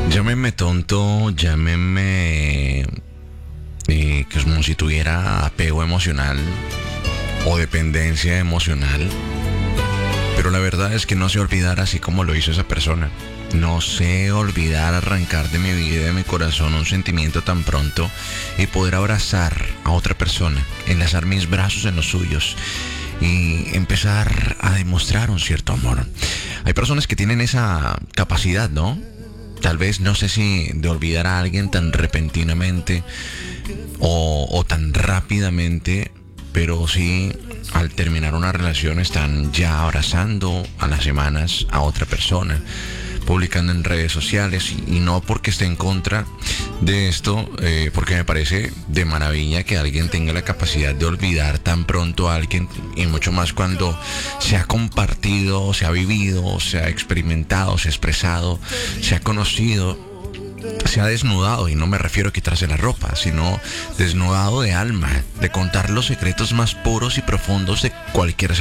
Llámeme tonto, llámeme que es como si tuviera apego emocional o dependencia emocional. Pero la verdad es que no sé olvidar así como lo hizo esa persona. No sé olvidar arrancar de mi vida y de mi corazón un sentimiento tan pronto y poder abrazar a otra persona, enlazar mis brazos en los suyos y empezar a demostrar un cierto amor. Hay personas que tienen esa capacidad, ¿no? Tal vez no sé si de olvidar a alguien tan repentinamente o tan rápidamente, pero sí al terminar una relación están ya abrazando a las semanas a otra persona, publicando en redes sociales y no porque esté en contra de esto, porque me parece de maravilla que alguien tenga la capacidad de olvidar tan pronto a alguien y mucho más cuando se ha compartido, se ha vivido, se ha experimentado, se ha expresado, se ha conocido, se ha desnudado, y no me refiero a quitarse la ropa, sino desnudado de alma, de contar los secretos más puros y profundos de cualquier